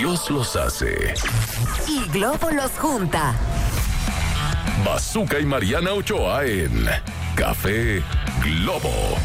Dios los hace. Y Globo los junta. Bazooka y Mariana Ochoa en Café Globo.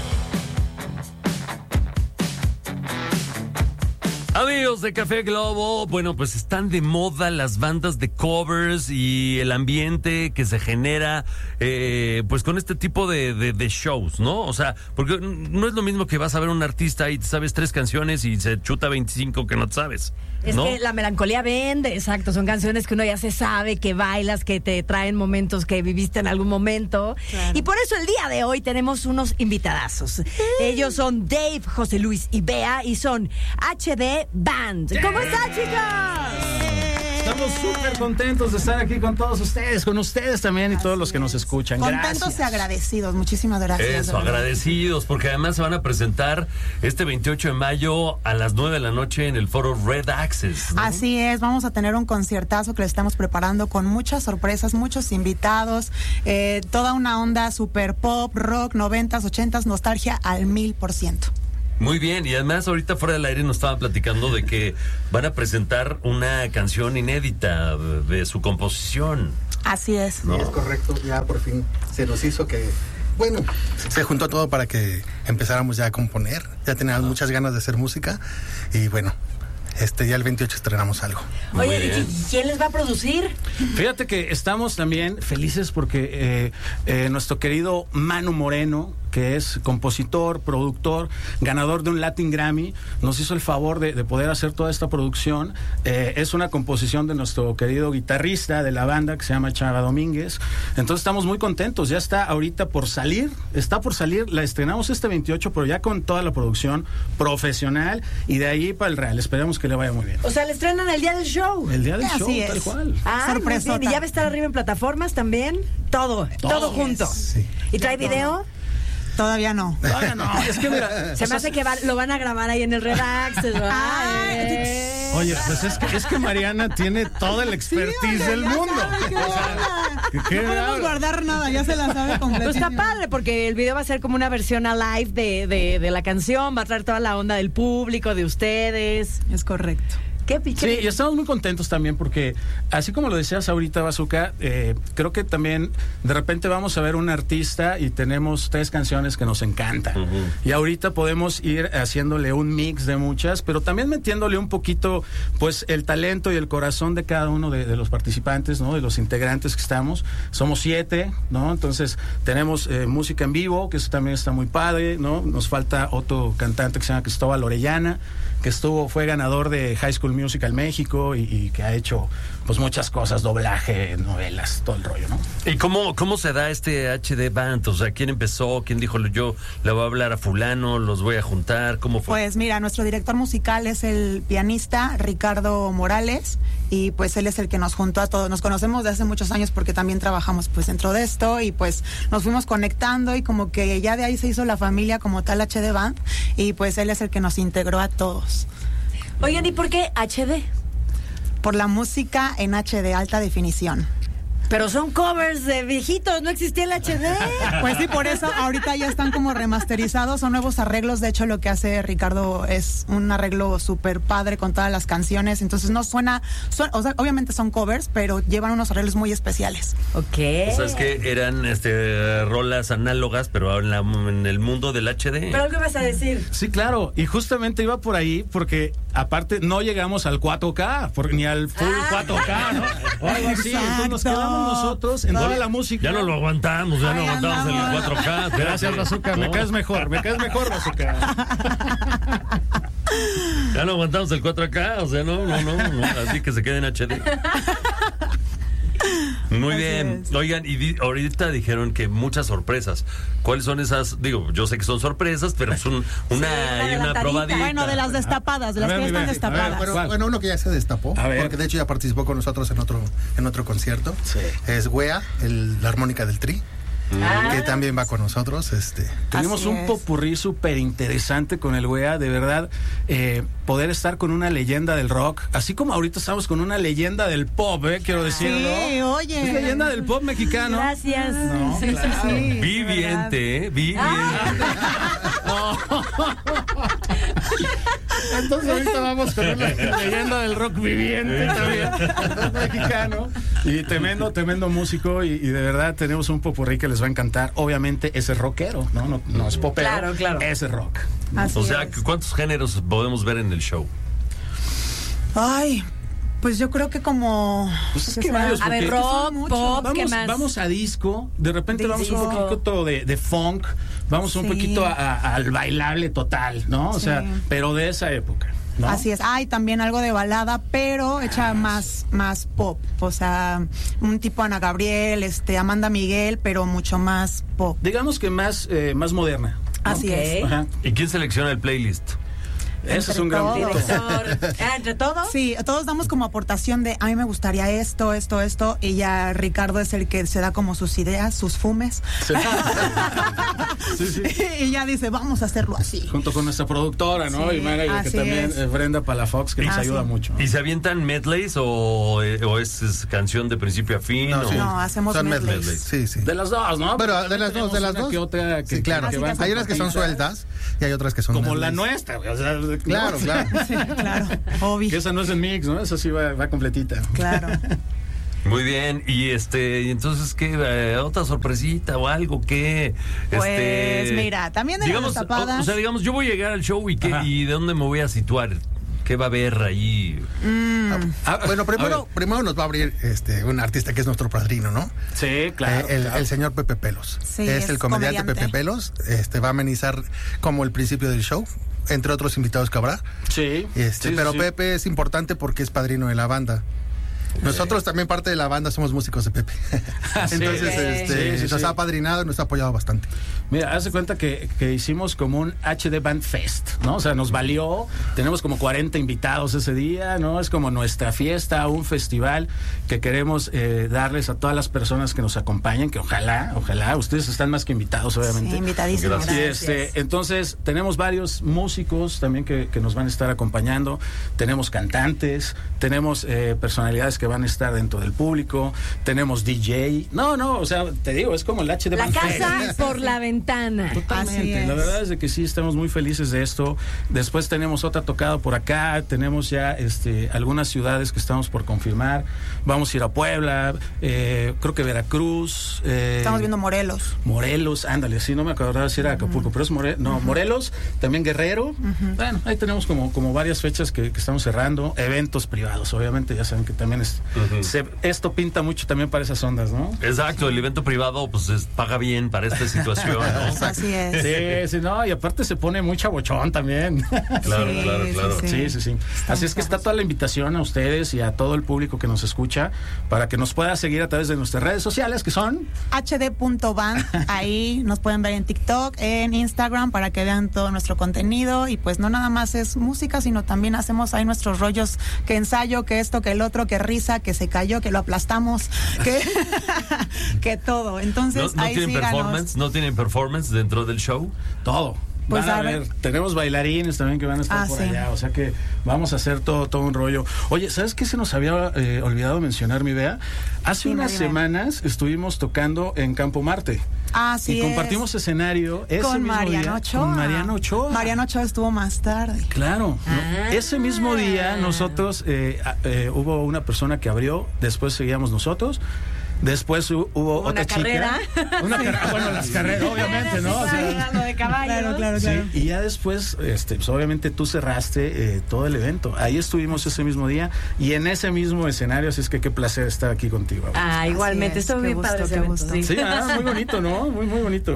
Amigos de Café Globo, bueno, pues están de moda las bandas de covers y el ambiente que se genera pues con este tipo de shows, ¿no? O sea, porque no es lo mismo que vas a ver un artista y te sabes 3 canciones y se chuta 25 que no te sabes, ¿no? Es que la melancolía vende, exacto, son canciones que uno ya se sabe, que bailas, que te traen momentos que viviste en algún momento. Claro. Y por eso el día de hoy tenemos unos invitadazos. Ellos son Dave, José Luis y Bea y son HD Band. ¿Cómo están, chicos? Estamos súper contentos de estar aquí con todos ustedes, con ustedes también y todos los que nos escuchan. Contentos Gracias. y agradecidos, muchísimas gracias. Eso, agradecidos, porque además se van a presentar este 28 de mayo a las 9 de la noche en el foro Red Access, ¿no? Así es, vamos a tener un conciertazo que le estamos preparando con muchas sorpresas, muchos invitados, toda una onda super pop, rock, 90s, 80s, nostalgia al 1000%. Muy bien, y además ahorita fuera del aire nos estaban platicando de que van a presentar una canción inédita de su composición. Así es. ¿No? Sí, es correcto, ya por fin se nos hizo que, bueno, se juntó todo para que empezáramos ya a componer, ya teníamos muchas ganas de hacer música y bueno, ya el 28 estrenamos algo. Oye, ¿y quién les va a producir? Fíjate que estamos también felices porque nuestro querido Manu Moreno, que es compositor, productor, ganador de un Latin Grammy, nos hizo el favor de poder hacer toda esta producción. Es una composición de nuestro querido guitarrista de la banda que se llama Chava Domínguez. Entonces estamos muy contentos. Ya está ahorita por salir, la estrenamos este 28, pero ya con toda la producción profesional y de ahí para el real. Esperemos que le vaya muy bien. O sea, le estrenan el día del show. El día del Así show, es. tal cual. Sorpresota. Y ya va a estar arriba en plataformas también. Todo junto. Sí. ¿Y trae video? Todavía no. No, es que mira, Se me hace que lo van a grabar ahí en el Red Access, ¿verdad? oye, pues es que Mariana tiene toda la expertise del mundo. No podemos guardar nada, ya se la sabe Pues completamente. está padre porque el video va a ser como una versión a live de la canción, va a traer toda la onda del público, de ustedes. Es correcto. ¿Qué piche? Sí, y estamos muy contentos también porque, así como lo decías ahorita, Bazooka, creo que también de repente vamos a ver un artista y tenemos 3 canciones que nos encantan. Uh-huh. Y ahorita podemos ir haciéndole un mix de muchas, pero también metiéndole un poquito, pues, el talento y el corazón de cada uno de los participantes, ¿no? De los integrantes que estamos. Somos 7, ¿no? Entonces, tenemos música en vivo, que eso también está muy padre, ¿no? Nos falta otro cantante que se llama Cristóbal Orellana, que fue ganador de High School Musical México y que ha hecho pues muchas cosas, doblaje, novelas, todo el rollo, ¿no? ¿Y cómo se da este HD Band? O sea, ¿quién empezó? ¿Quién dijo yo le voy a hablar a fulano, los voy a juntar? ¿Cómo fue? Pues mira, nuestro director musical es el pianista Ricardo Morales y pues él es el que nos juntó a todos. Nos conocemos de hace muchos años porque también trabajamos pues dentro de esto y pues nos fuimos conectando y como que ya de ahí se hizo la familia como tal HD Band y pues él es el que nos integró a todos. Oigan, ¿y por qué HD? Por la música en HD, alta definición. Pero son covers de viejitos, no existía el HD. Pues sí, por eso ahorita ya están como remasterizados, son nuevos arreglos. De hecho, lo que hace Ricardo es un arreglo súper padre con todas las canciones. Entonces no suena, o sea, obviamente son covers, pero llevan unos arreglos muy especiales. Ok. O sea, es que eran rolas análogas, pero en el mundo del HD. ¿Pero qué vas a decir? Sí, claro, y justamente iba por ahí porque aparte no llegamos al 4K, ni al full 4K, ¿no? O algo así, entonces nos quedamos nosotros en toda la música. Ya no lo aguantamos, el 4K. Gracias, Bazooka, me caes mejor, Bazooka. Ya no aguantamos el 4K, o sea, no, así que se quede en HD. Muy bien. Oigan, y ahorita dijeron que muchas sorpresas. ¿Cuáles son esas? Digo, yo sé que son sorpresas, pero son una probadita. Bueno, de las destapadas, de las que ya están destapadas. Bueno, uno que ya se destapó, porque de hecho ya participó con nosotros en otro concierto. Sí. Es Wea, la armónica del Tri. Que también va con nosotros. Tenemos un popurrí súper interesante con el Wea, de verdad, poder estar con una leyenda del rock, así como ahorita estamos con una leyenda del pop, quiero decirlo. Sí, oye. Es leyenda del pop mexicano. Gracias. No, sí, claro. sí. Viviente, viviente. Entonces ahorita vamos con una leyenda del rock viviente también, rock mexicano. Y tremendo músico. Y de verdad tenemos un popurrí que les va a encantar. Obviamente ese rockero, no es popero. Claro. Ese rock. Así O sea, es. ¿cuántos géneros podemos ver en el show? Ay, pues yo creo que como... Pues es ¿qué que será? varios, A ver, porque rock, mucho. pop, ¿qué más? Vamos a disco, de repente vamos un Disco. poquito de funk, vamos un Sí. poquito al bailable total, ¿no? O Sí. sea, pero de esa época, ¿no? Así es. Hay también algo de balada, pero hecha más pop. O sea, un tipo Ana Gabriel, Amanda Miguel, pero mucho más pop. Digamos que más moderna. Así Ok. es. Ajá. ¿Y quién selecciona el playlist? Ese es Entre un gran todos. punto. Director. ¿Entre todos? Sí, todos damos como aportación de a mí me gustaría esto, y ya Ricardo es el que se da como sus ideas, sus fumes. Sí, sí. Y ya dice, vamos a hacerlo así. Junto con nuestra productora, ¿no? Sí, y manager, que así también es. Brenda Palafox, que nos Ah, sí. ayuda mucho. ¿Y se avientan medleys o es canción de principio a fin? No, o- sí. No, hacemos Son medleys. Sí, sí. De las dos, ¿no? Pero de las Tenemos dos, una que otra que, sí, claro. que van Hay unas que son compatibles. sueltas y hay otras que son Como la medleys. nuestra, güey, o sea, Claro, ¿no? claro. Sí, claro, Que obvio. esa no es en mix, ¿no? Esa sí va completita. Claro. Muy bien, y y entonces qué, otra sorpresita o algo que Pues, mira, también de las digamos, destapadas. o sea, digamos, yo voy a llegar al show Ajá. y de dónde me voy a situar, qué va a haber ahí. Bueno, A primero nos va a abrir un artista que es nuestro padrino, ¿no? Sí, claro. El señor Pepe Pelos. Sí, es es el comediante comediante. Pepe Pelos. Va a amenizar como el principio del show, entre otros invitados que habrá. Sí. Sí, Pero sí. Pepe es importante porque es padrino de la banda. Nosotros también parte de la banda somos músicos de Pepe. Sí. Entonces, Sí, sí, nos sí. ha apadrinado y nos ha apoyado bastante. Mira, haz de cuenta que hicimos como un HD Band Fest, ¿no? O sea, nos valió, tenemos como 40 invitados ese día, ¿no? Es como nuestra fiesta, un festival que queremos darles a todas las personas que nos acompañen, que ojalá, ustedes están más que invitados, obviamente. Sí, invitadísimos. Y Gracias. entonces tenemos varios músicos también que nos van a estar acompañando, tenemos cantantes, tenemos personalidades que van a estar dentro del público, tenemos DJ. No, o sea, te digo, es como el HD La Band casa Fest. por la ventana. Así Totalmente, es. la verdad es de que sí estamos muy felices de esto. Después tenemos otra tocada por acá, tenemos ya algunas ciudades que estamos por confirmar. Vamos a ir a Puebla, creo que Veracruz, Estamos viendo Morelos. Morelos, ándale, sí, no me acordaba si era Acapulco, pero es Morelos, también Guerrero. Bueno, ahí tenemos como varias fechas que estamos cerrando, eventos privados, obviamente, ya saben que también esto pinta mucho también para esas ondas, ¿no? Exacto, el evento privado pues paga bien para esta situación, ¿no? Así es. Sí, no, y aparte se pone muy chabochón también. Claro, Sí, claro, sí, claro. sí. Sí. Está Así muy es que está sabroso. toda la invitación a ustedes y a todo el público que nos escucha para que nos pueda seguir a través de nuestras redes sociales, que son... hd.band, ahí nos pueden ver en TikTok, en Instagram, para que vean todo nuestro contenido. Y pues no nada más es música, sino también hacemos ahí nuestros rollos, que ensayo, que esto, que el otro, que risa, que se cayó, que lo aplastamos, que todo. Entonces ¿No ahí tienen síganos. performance? ¿No tienen performance dentro del show? Todo. Pues Van a a ver. ver, tenemos bailarines también que van a estar por sí. allá, o sea que vamos a hacer todo un rollo. Oye, ¿sabes qué se nos había olvidado mencionar, mi Bea? Hace Dime, unas dime. semanas estuvimos tocando en Campo Marte. Así y compartimos escenario ese con mismo Mariano día Ochoa. con Mariano Ochoa. Mariano Ochoa estuvo más tarde. Claro, ¿no? Ese mismo día nosotros hubo una persona que abrió, después seguíamos nosotros. Después hubo otra carrera. chica. Una carrera. Bueno, las carreras, obviamente, ¿no? O sea, Lo de caballos. Claro. sí, y ya después, pues obviamente tú cerraste todo el evento. Ahí estuvimos ese mismo día y en ese mismo escenario, así es que qué placer estar aquí contigo. Ah, igualmente, es, estuvo qué bien gusto, padre ese qué evento, gusto. sí. Sí, muy bonito, ¿no? Muy bonito.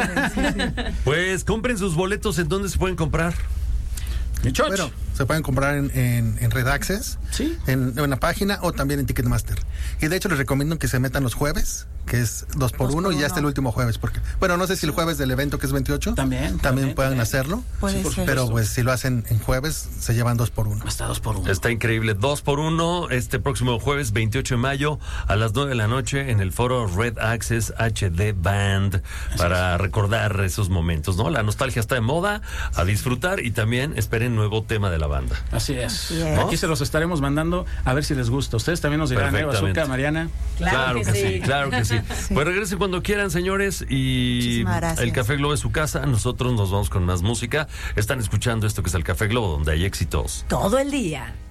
Pues compren sus boletos, ¿en dónde se pueden comprar? Mi choch. Bueno, se pueden comprar en Red Access, Sí. en la página o también en Ticketmaster. Y de hecho les recomiendo que se metan los jueves, que es 2x1 y ya está el último jueves. Porque, bueno, no sé si el jueves del evento, que es 28, También puedan hacerlo. Puede por ser. Pero pues si lo hacen en jueves, se llevan 2x1. Hasta 2x1. Está increíble. 2x1 este próximo jueves 28 de mayo a las 9 de la noche en el foro Red Access HD Band para recordar esos momentos, ¿no? La nostalgia está de moda, a disfrutar y también esperen nuevo tema de la la banda. Así es. Así es. Aquí se los estaremos mandando a ver si les gusta. Ustedes también nos dirán, Perfectamente. Bazooka, Mariana. Claro que sí, claro que sí. Pues regresen cuando quieran, señores, y Muchísimas gracias. el Café Globo es su casa. Nosotros nos vamos con más música. Están escuchando esto que es el Café Globo, donde hay éxitos. Todo el día.